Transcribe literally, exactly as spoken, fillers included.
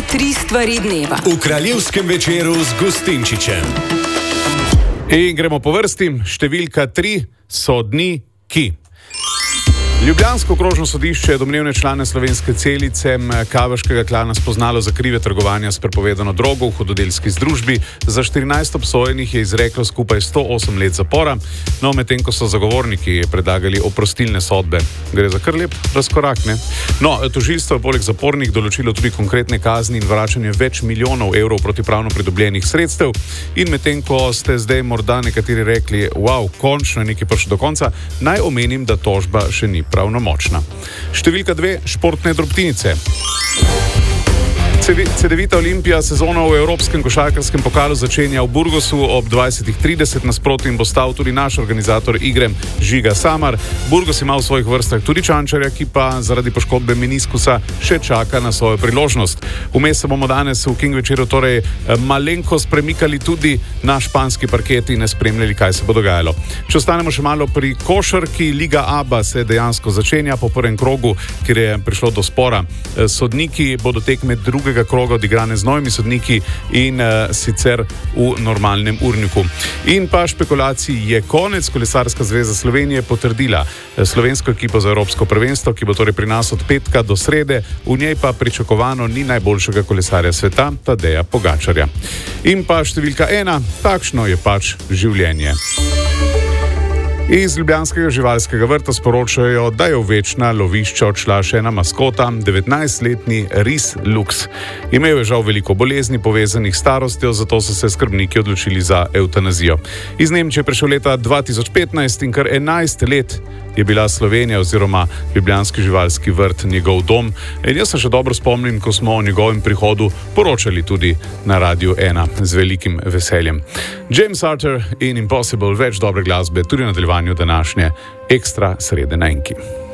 tri stvari dneva v Kraljevskem večeru z Gustinčičem. In gremo po vrsti. Številka tri, sodniki. Ljubljansko okrožno sodišče je domnevne člane slovenske celice kaveškega klana spoznalo za krive trgovanja s prepovedano drogo v hudodelski združbi. Za štirinajst obsojenih je izreklo skupaj sto osem let zapora, no medtem ko so zagovorniki predlagali oprostilne sodbe. Gre za kar lep razkorak, ne? No, tožilstvo je poleg zapornih določilo tudi konkretne kazni in vračanje več milijonov evrov protipravno pridobljenih sredstev. In medtem ko ste zdaj morda nekateri rekli, wow, končno je nekaj prišlo do konca, naj omenim, da tožba še ni pravnomočna. Številka dve, športne drobtinice. Cedevita Olimpija sezono v Evropskem košarkarskem pokalu začenja v Burgosu ob dvajset trideset, nasproti in bo stal tudi naš organizator igre Žiga Samar. Burgos ima v svojih vrstah tudi Čančarja, ki pa zaradi poškodbe meniskusa še čaka na svojo priložnost. Vmes se bomo danes v King večeru torej malenkost premikali tudi na španski parket in spremljali, kaj se bo dogajalo. Če ostanemo še malo pri košarki, Liga ABA se dejansko začenja po prvem krogu, kjer je prišlo do spora. Sodniki bodo tekme drugega kroga odigrane z novimi sodniki in uh, sicer v normalnem urniku. In pa špekulacij je konec. Kolesarska zveza Slovenije potrdila slovensko ekipo za Evropsko prvenstvo, ki bo torej pri nas od petka do srede, v njej pa pričakovano ni najboljšega kolesarja sveta, Tadeja Pogačarja. In pa številka ena, takšno je pač življenje. Iz ljubljanskega živalskega vrta sporočajo, da je v večna lovišča odšla še ena maskota, devetnajstletni ris Lux. Imel je žal veliko bolezni povezanih s starostjo, zato so se skrbniki odločili za evtanazijo. Iz Nemčije je prišel leta dva tisoč petnajst in kar enajst let je bila Slovenija oziroma ljubljanski živalski vrt njegov dom. In jaz se še dobro spomnim, ko smo o njegovem prihodu poročali tudi na Radiu ena z velikim veseljem. James Arthur in Impossible, več dobre glasbe tudi v nadaljevanju današnje Ekstra srede na Enki.